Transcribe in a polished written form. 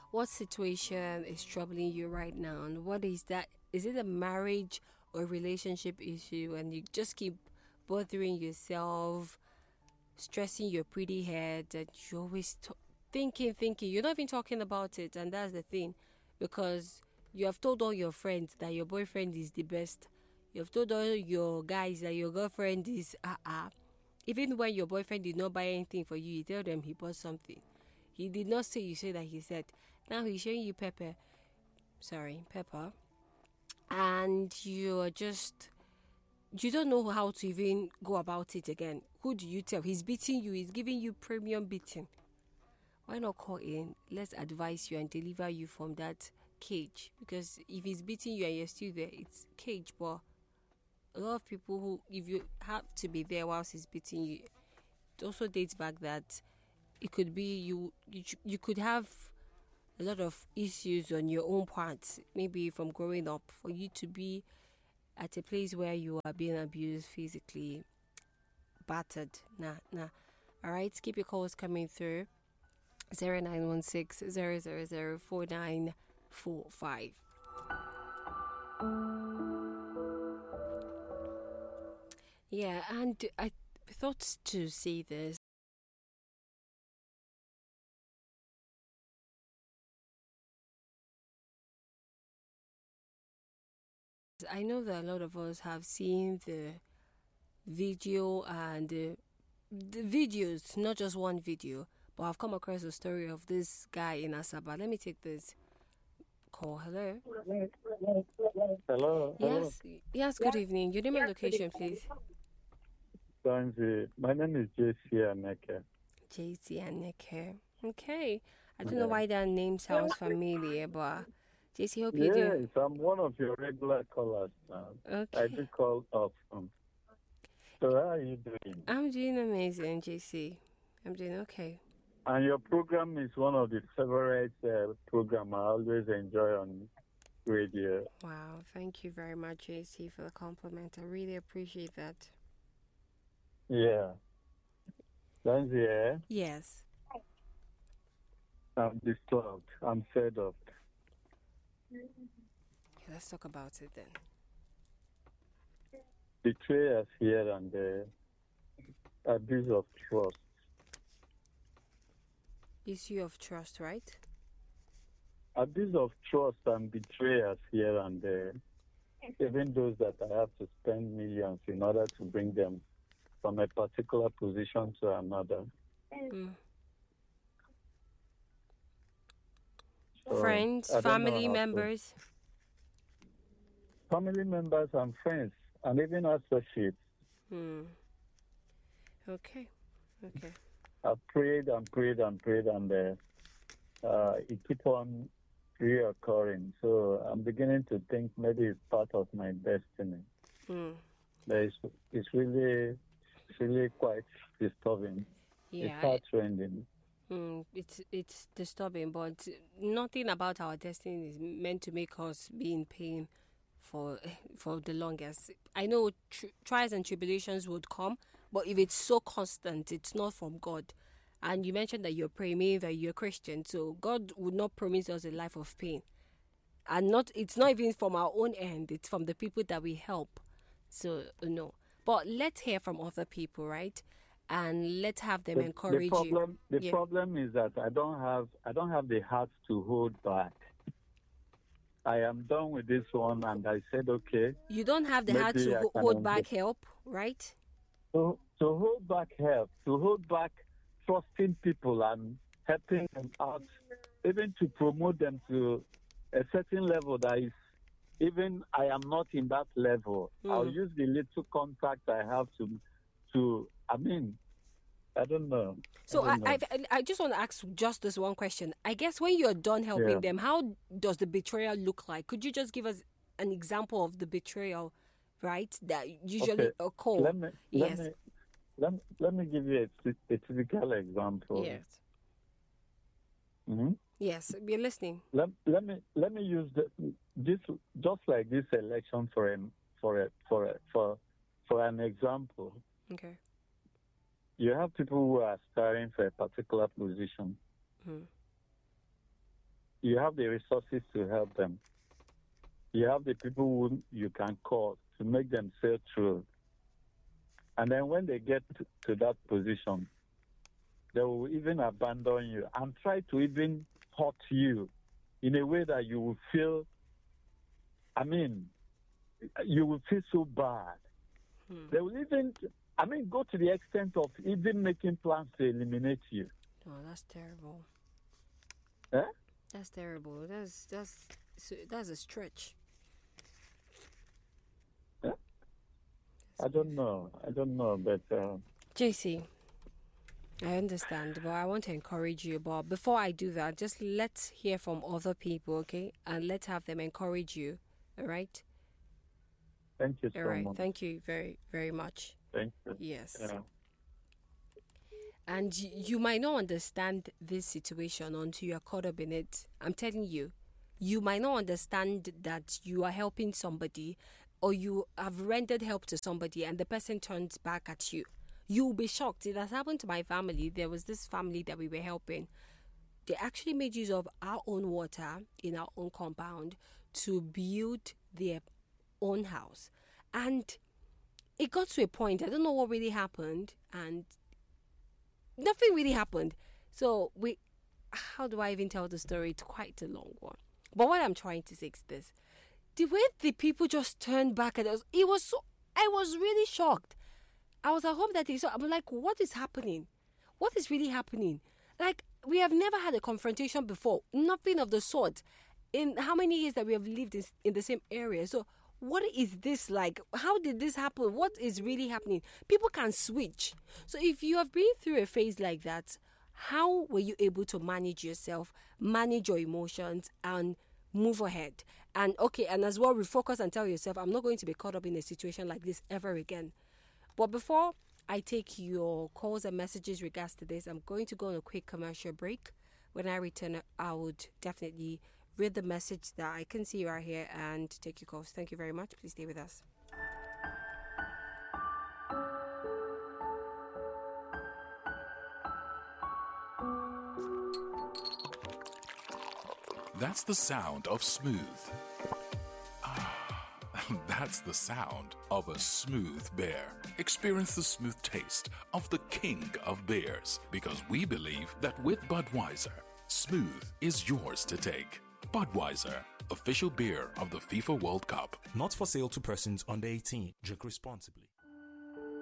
What situation is troubling you right now? And what is that? Is it a marriage or relationship issue? And you just keep bothering yourself, stressing your pretty head, and you're always thinking. You're not even talking about it. And that's the thing. Because you have told all your friends that your boyfriend is the best. You have told all your guys that your girlfriend is Even when your boyfriend did not buy anything for you, you tell them he bought something. He did not say, you say that he said. Now he's showing you pepper. And you don't know how to even go about it again. Who do you tell? He's beating you. He's giving you premium beating. Why not call in? Let's advise you and deliver you from that cage. Because if he's beating you and you're still there, it's cage. But a lot of people who, if you have to be there whilst he's beating you, it also dates back that it could be you could have a lot of issues on your own part, maybe from growing up, for you to be at a place where you are being abused, physically battered. Nah. All right, keep your calls coming through. 0916 0004945. Yeah, and I thought to say this. I know that a lot of us have seen the video and the videos, not just one video, but I've come across a story of this guy in Asaba. Let me take this call. Hello. Hello. Yes. Good evening. Your name and location, please. Thank you. My name is JC Aneke. JC Aneke. Okay. I don't know why that name sounds familiar, but JC, hope you do. Yes, I'm one of your regular callers now. Okay. I do call often. So how are you doing? I'm doing amazing, JC. I'm doing okay. And your program is one of the favorite program I always enjoy on radio. Wow. Thank you very much, JC, for the compliment. I really appreciate that. Yeah. Thank you. Yes. I'm disturbed. I'm fed up. Okay, let's talk about it then. Betrayers here and there. Abuse of trust. Issue of trust, right? Abuse of trust and betrayers here and there. Even those that I have to spend millions in order to bring them from a particular position to another. So, Friends, I don't know family how to. members. Family members and friends, and even associates. Okay. I've prayed, and it keeps on reoccurring. So I'm beginning to think maybe it's part of my destiny. It's really quite disturbing. Yeah. It's heart-rending. It's disturbing, but nothing about our destiny is meant to make us be in pain for the longest. I know trials and tribulations would come, but if it's so constant, it's not from God. And you mentioned that you're praying, meaning that you're Christian, so God would not promise us a life of pain. And it's not even from our own end, it's from the people that we help. So no. But let's hear from other people, right? And let's have them encourage you. The problem is that I don't have the heart to hold back. I am done with this one, and I said, okay. You don't have the heart to hold back help, right? To hold back help, to hold back trusting people and helping them out, even to promote them to a certain level that is, even I am not in that level. I'll use the little contact I have I don't know. So I just want to ask just this one question. I guess when you're done helping them, how does the betrayal look like? Could you just give us an example of the betrayal, right? That usually occur. Let me give you a typical example. Yes. Mm-hmm. Yes, we're listening. Let me use this just like this election for an example. Okay. You have people who are aspiring for a particular position. you have the resources to help them. You have the people who you can call to make them sail through. And then when they get to that position, they will even abandon you and try to even hurt you in a way that you will feel, you will feel so bad. They will even, go to the extent of even making plans to eliminate you. Oh, that's terrible. Eh? That's terrible. That's a stretch. Eh? I don't know, but... JC, I understand, but I want to encourage you. But before I do that, just let's hear from other people, okay? And let's have them encourage you, all right? Thank you so much. Thank you very, very much. Thank you. Yes. Yeah. And you might not understand this situation until you are caught up in it. I'm telling you, you might not understand that you are helping somebody or you have rendered help to somebody and the person turns back at you. You'll be shocked. It has happened to my family. There was this family that we were helping. They actually made use of our own water in our own compound to build their own house. And it got to a point, I don't know what really happened, and nothing really happened. So how do I even tell the story? It's quite a long one. But what I'm trying to say is this. The way the people just turned back at us, I was really shocked. I was at home that day, so I'm like, what is happening? What is really happening? Like, we have never had a confrontation before. Nothing of the sort. In how many years that we have lived in the same area? So what is this like? How did this happen? What is really happening? People can switch. So if you have been through a phase like that, how were you able to manage yourself, manage your emotions, and move ahead? And as well, refocus and tell yourself, I'm not going to be caught up in a situation like this ever again. But before I take your calls and messages regards to this, I'm going to go on a quick commercial break. When I return, I would definitely read the message that I can see right here and take your calls. Thank you very much. Please stay with us. That's the sound of smooth. That's the sound of a smooth beer. Experience the smooth taste of the king of beers, because we believe that with Budweiser, smooth is yours to take. Budweiser, official beer of the FIFA World Cup. Not for sale to persons under 18. Drink responsibly.